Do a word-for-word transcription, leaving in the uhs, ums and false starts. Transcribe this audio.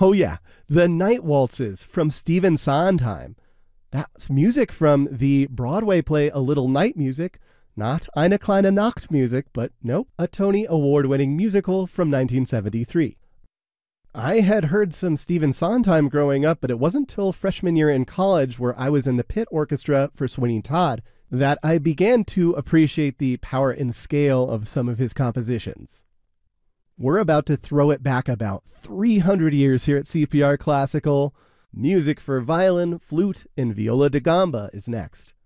Oh yeah, the Night Waltzes from Stephen Sondheim. That's music from the Broadway play A Little Night Music, not Eine kleine Nachtmusik, but nope, a Tony Award-winning musical from nineteen seventy-three. I had heard some Stephen Sondheim growing up, but it wasn't till freshman year in college, where I was in the pit orchestra for Sweeney Todd, that I began to appreciate the power and scale of some of his compositions. We're about to throw it back about three hundred years here at C P R Classical. Music for violin, flute, and viola da gamba is next.